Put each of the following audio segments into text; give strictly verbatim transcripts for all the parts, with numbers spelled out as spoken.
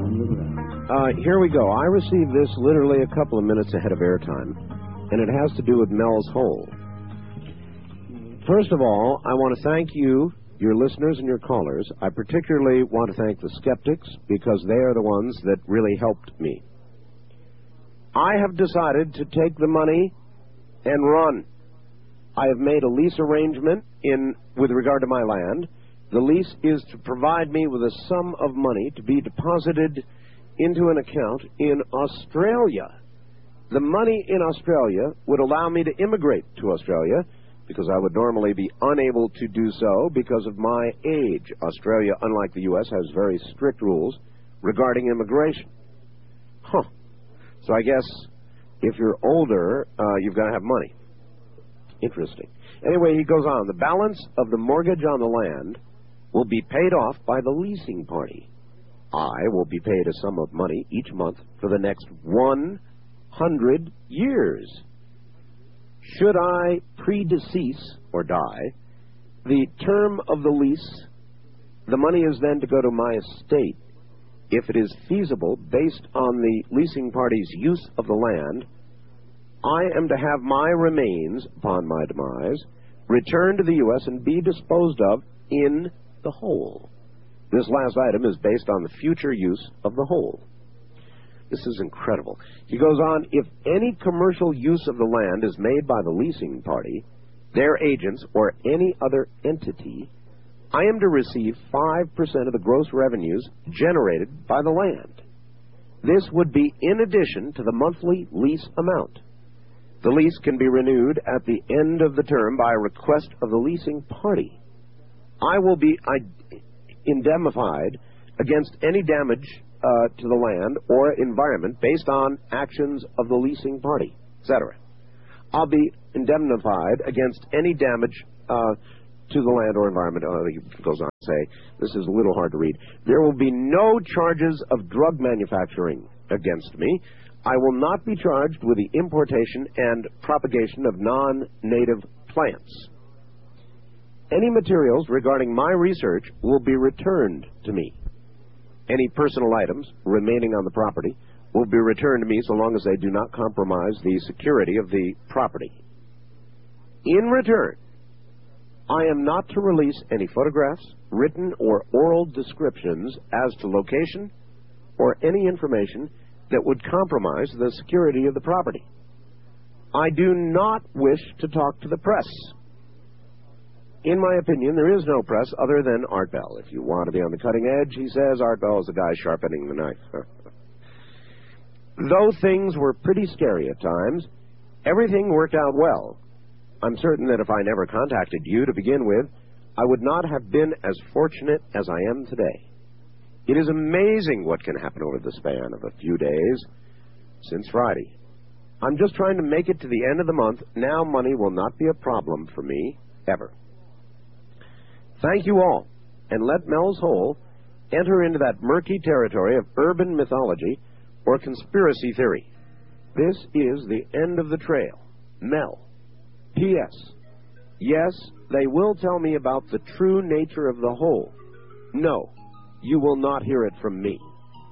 Uh, here we go. I received this literally a couple of minutes ahead of airtime, and it has to do with Mel's Hole. First of all, I want to thank you, your listeners and your callers. I particularly want to thank the skeptics because they are the ones that really helped me. I have decided to take the money and run. I have made a lease arrangement in with regard to my land. The lease is to provide me with a sum of money to be deposited into an account in Australia. The money in Australia would allow me to immigrate to Australia because I would normally be unable to do so because of my age. Australia, unlike the U S, has very strict rules regarding immigration. Huh. So I guess if you're older, uh, you've got to have money. Interesting. Anyway, he goes on. The balance of the mortgage on the land will be paid off by the leasing party. I will be paid a sum of money each month for the next one hundred years. Should I predecease or die, the term of the lease, the money is then to go to my estate. If it is feasible, based on the leasing party's use of the land, I am to have my remains, upon my demise, returned to the U S and be disposed of in the whole. This last item is based on the future use of the whole. This is incredible. He goes on, if any commercial use of the land is made by the leasing party, their agents, or any other entity, I am to receive five percent of the gross revenues generated by the land. This would be in addition to the monthly lease amount. The lease can be renewed at the end of the term by request of the leasing party. I will be indemnified against any damage uh, to the land or environment based on actions of the leasing party, et cetera. I'll be indemnified against any damage uh, to the land or environment. Uh, he goes on to say, this is a little hard to read. There will be no charges of drug manufacturing against me. I will not be charged with the importation and propagation of non-native plants. Any materials regarding my research will be returned to me. Any personal items remaining on the property will be returned to me so long as they do not compromise the security of the property. In return, I am not to release any photographs, written or oral descriptions as to location or any information that would compromise the security of the property. I do not wish to talk to the press. In my opinion, there is no press other than Art Bell. If you want to be on the cutting edge, he says, Art Bell is the guy sharpening the knife. Though things were pretty scary at times, everything worked out well. I'm certain that if I never contacted you to begin with, I would not have been as fortunate as I am today. It is amazing what can happen over the span of a few days since Friday. I'm just trying to make it to the end of the month. Now money will not be a problem for me, ever. Thank you all, and let Mel's Hole enter into that murky territory of urban mythology or conspiracy theory. This is the end of the trail. Mel. P S. Yes, they will tell me about the true nature of the hole. No, you will not hear it from me.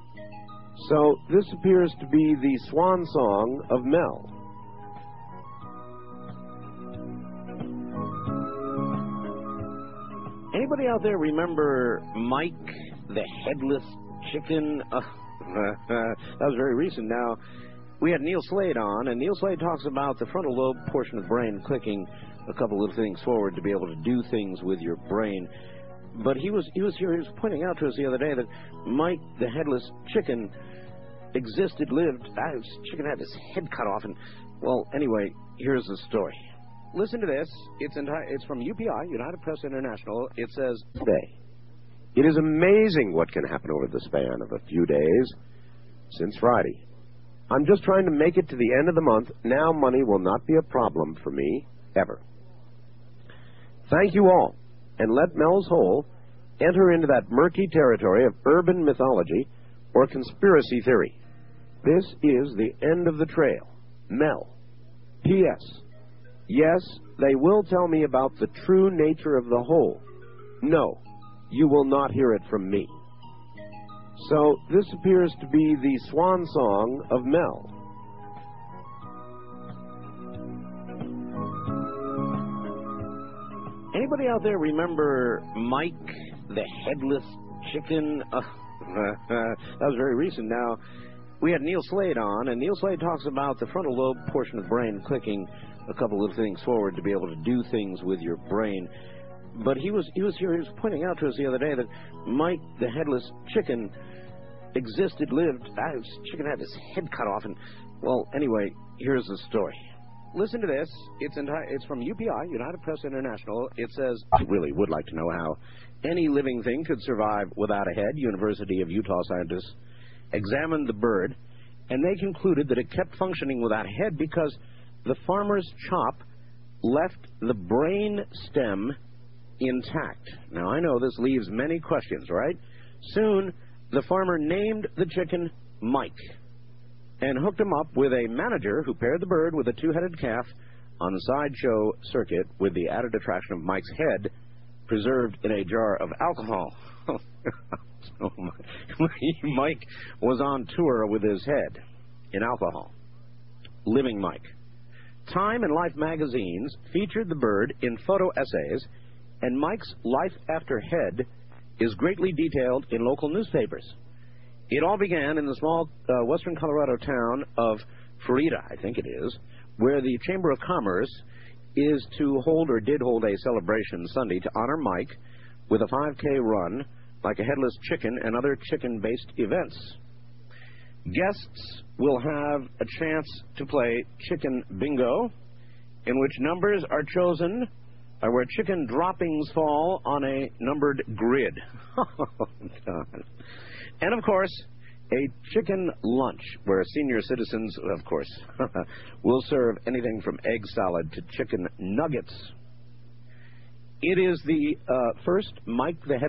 So this appears to be the swan song of Mel. Anybody out there remember Mike the Headless Chicken? Uh, that was very recent. Now, we had Neil Slade on, and Neil Slade talks about the frontal lobe portion of the brain clicking a couple little things forward to be able to do things with your brain. But he was he was here, he was pointing out to us the other day that Mike the Headless Chicken existed, lived, uh, his chicken had his head cut off, and, well, anyway, here's the story. Listen to this. It's, enti- it's from U P I, United Press International. It says, today. It is amazing what can happen over the span of a few days since Friday. I'm just trying to make it to the end of the month. Now money will not be a problem for me, ever. Thank you all, and let Mel's Hole enter into that murky territory of urban mythology or conspiracy theory. This is the end of the trail. Mel. P S. Yes, they will tell me about the true nature of the hole. No, you will not hear it from me. So this appears to be the swan song of Mel. Anybody out there remember Mike, the headless chicken? Uh, that was very recent. Now, we had Neil Slade on, and Neil Slade talks about the frontal lobe portion of the brain clicking a couple of things forward to be able to do things with your brain. But he was he was here, he was pointing out to us the other day that Mike, the headless chicken, existed, lived, uh, this chicken had his head cut off, and, well, anyway, here's the story. Listen to this. It's enti- It's from U P I, United Press International. It says, I really would like to know how any living thing could survive without a head. University of Utah scientists examined the bird, and they concluded that it kept functioning without a head because the farmer's chop left the brain stem intact. Now, I know this leaves many questions, right? Soon, the farmer named the chicken Mike and hooked him up with a manager who paired the bird with a two-headed calf on the sideshow circuit with the added attraction of Mike's head preserved in a jar of alcohol. So Mike was on tour with his head in alcohol. Living Mike. Time and Life magazines featured the bird in photo essays, and Mike's life after head is greatly detailed in local newspapers. It all began in the small uh, western Colorado town of Florida, I think it is, where the Chamber of Commerce is to hold, or did hold, a celebration Sunday to honor Mike with a five K run like a headless chicken and other chicken-based events. Guests will have a chance to play chicken bingo, in which numbers are chosen by where chicken droppings fall on a numbered grid. Oh, God. And, of course, a chicken lunch, where senior citizens, of course, will serve anything from egg salad to chicken nuggets. It is the uh, first Mike the Head